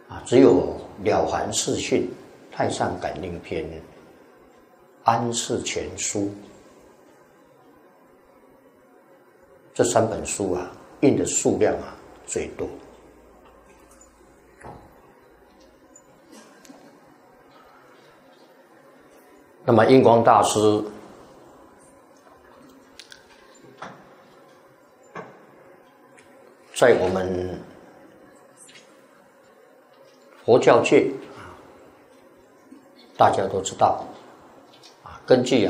只有了凡四训、太上感应篇、安世全书这3本书印的数量最多。那么印光大师在我们佛教界大家都知道根据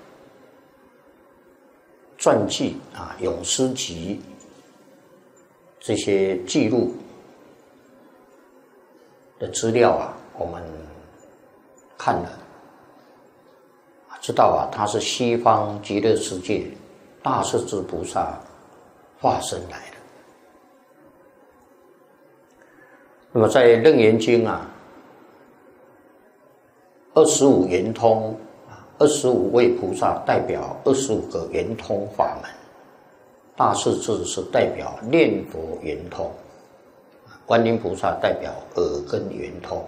传记咏诗集这些记录的资料我们看了，知道他是西方极乐世界大势至菩萨化身来的。那么在《楞严经》25圆通，25位菩萨代表25个圆通法门，大势至是代表念佛圆通，观音菩萨代表耳根圆通。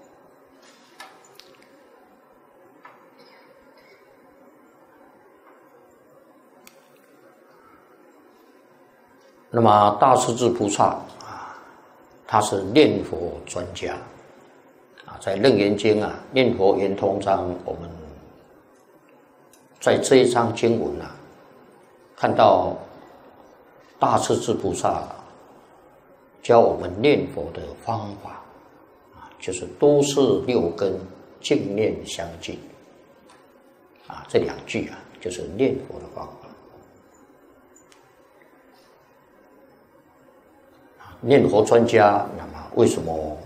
那么大势至菩萨他是念佛专家在《楞严经》念佛圆通章，我们在这一章经文看到大势至菩萨教我们念佛的方法就是都是6根净念相继这2句就是念佛的方法。念佛专家，那么为什么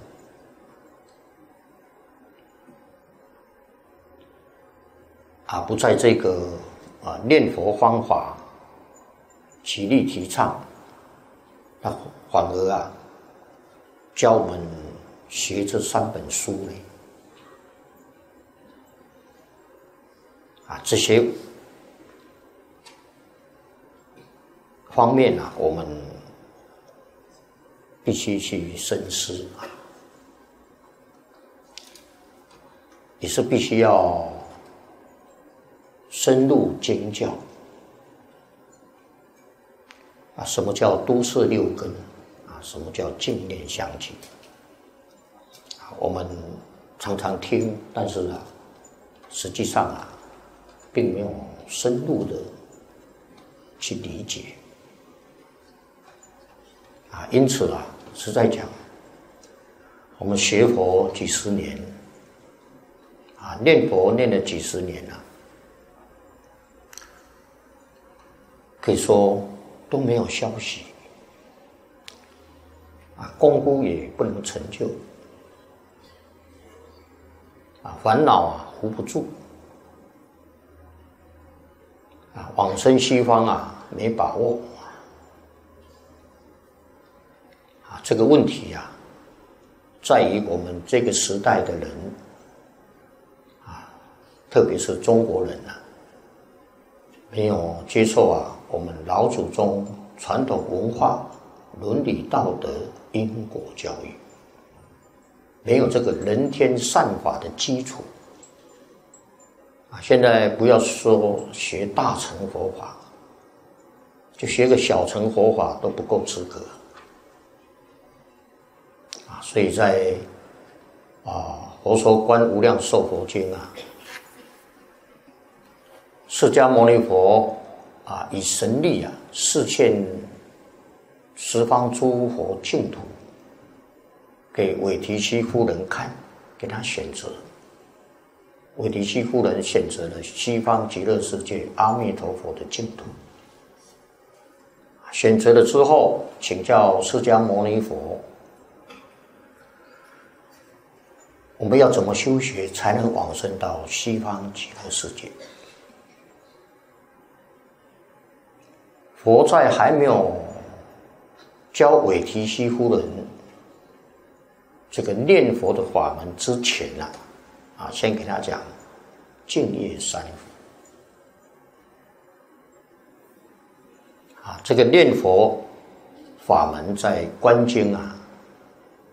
不在这个念佛方法极力提倡，那反而教我们学这3本书呢？这些方面我们必须去深思也是必须要深入经教什么叫都摄6根什么叫净念相继我们常常听，但是实际上并没有深入的去理解因此实在讲，我们学佛几十年念佛念了几十年可以说都没有消息功夫也不能成就烦恼扶不住往生西方没把握这个问题在于我们这个时代的人特别是中国人没有接受我们老祖宗传统文化、伦理道德、因果教育，没有这个人天善法的基础现在不要说学大乘佛法，就学个小乘佛法都不够资格所以在佛说观无量寿佛经释迦牟尼佛以神力示现十方诸佛净土给韦提希夫人看，给他选择。韦提希夫人选择了西方极乐世界阿弥陀佛的净土。选择了之后，请教释迦牟尼佛，我们要怎么修学才能往生到西方极乐世界？佛在还没有教韦提希夫人这个念佛的法门之前先给他讲净业三福这个念佛法门在观经